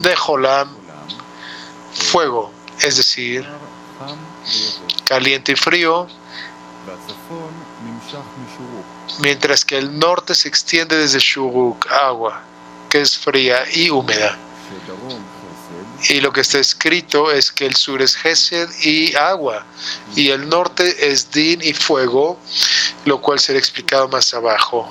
de Jolam, fuego, es decir, caliente y frío, mientras que el norte se extiende desde Shuruk, agua, que es fría y húmeda. Y lo que está escrito es que el sur es Gesed y agua, y el norte es Din y fuego, lo cual será explicado más abajo.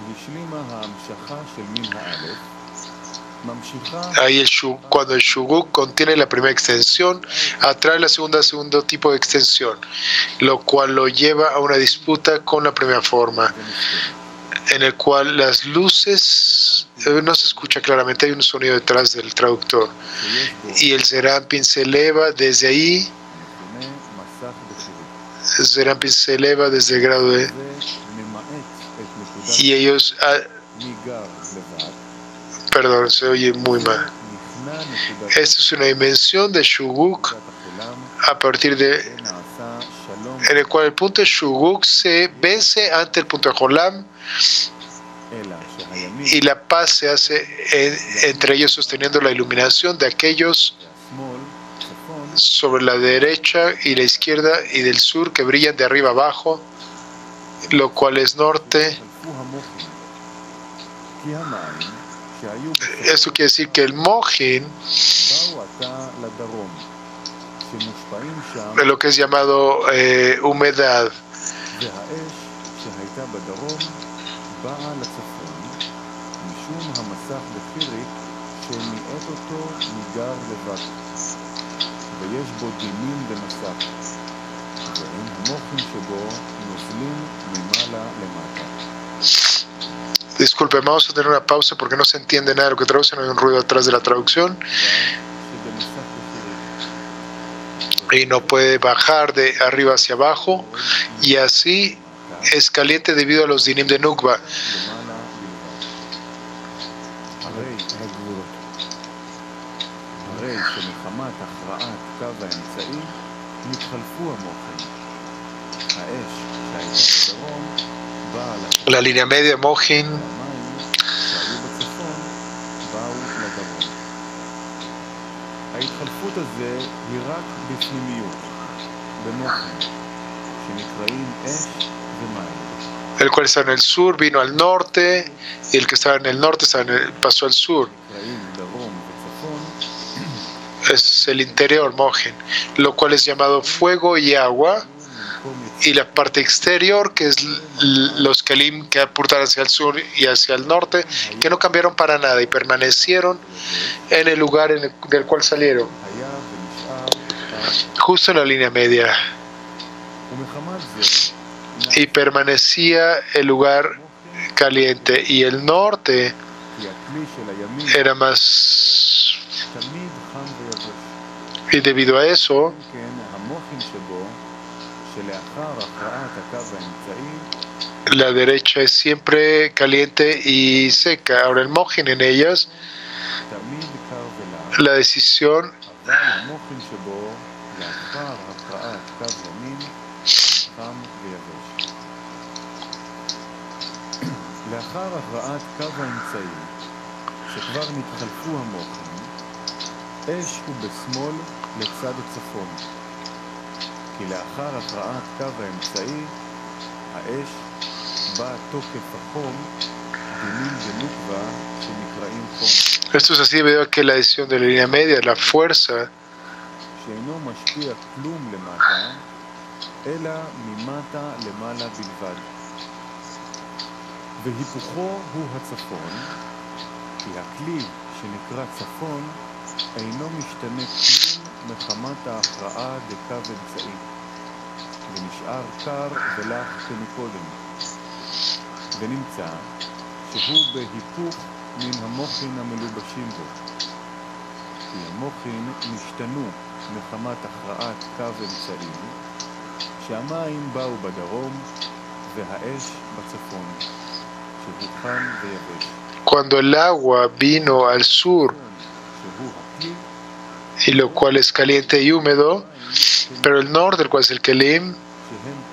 Ahí cuando el Shuruk contiene la primera extensión, atrae la segundo tipo de extensión, lo cual lo lleva a una disputa con la primera forma, en el cual las luces, no se escucha claramente, hay un sonido detrás del traductor, y el Serampin se eleva desde ahí, el Serampin se eleva desde el grado de, y ellos, perdón, se oye muy mal. Esta es una dimensión de Shuruk a partir de, en el cual el punto de Shuruk se vence ante el punto de Jolam, y la paz se hace entre ellos, sosteniendo la iluminación de aquellos sobre la derecha y la izquierda y del sur, que brillan de arriba abajo, lo cual es norte. Eso quiere decir que el Mohin, lo que es llamado humedad, disculpe, vamos a tener una pausa porque no se entiende nada de lo que traducen, hay un ruido atrás de la traducción y no puede bajar de arriba hacia abajo, y así es caliente debido a los dinim de Nukba. La línea media de Mohin el cual está en el sur vino al norte, y el que estaba en el norte pasó al sur. Es el interior, Mohin, lo cual es llamado fuego y agua, y la parte exterior, que es los Kelim que apuntan hacia el sur y hacia el norte, que no cambiaron para nada y permanecieron en el lugar del cual salieron, justo en la línea media, y permanecía el lugar caliente, y el norte era más, y debido a eso la derecha es siempre caliente y seca. Ahora el Mohin en ellas, la decisión esto es así debido a que la decisión de la línea media, la fuerza, cuando el agua vino al sur, y lo cual es caliente y húmedo, pero el norte, el cual es el Kelim,